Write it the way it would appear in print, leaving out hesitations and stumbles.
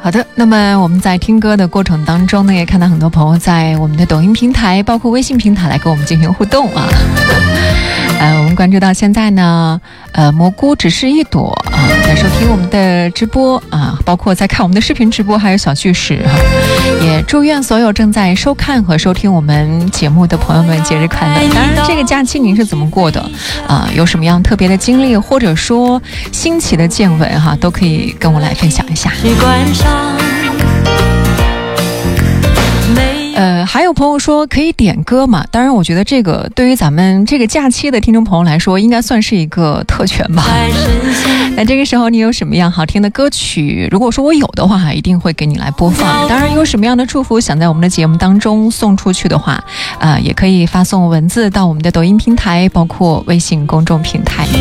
好的，那么我们在听歌的过程当中呢，也看到很多朋友在我们的抖音平台包括微信平台来跟我们进行互动啊。我们关注到现在呢，蘑菇只是一朵啊，在收听我们的直播啊，包括在看我们的视频直播，还有小趣事啊。也祝愿所有正在收看和收听我们节目的朋友们节日快乐。当然，这个假期您是怎么过的啊？有什么样特别的经历，或者说新奇的见闻哈，都可以跟我来分享一下。还有朋友说可以点歌嘛？当然，我觉得这个对于咱们这个假期的听众朋友来说，应该算是一个特权吧。那这个时候你有什么样好听的歌曲？如果说我有的话，一定会给你来播放。当然，有什么样的祝福想在我们的节目当中送出去的话，也可以发送文字到我们的抖音平台，包括微信公众平台。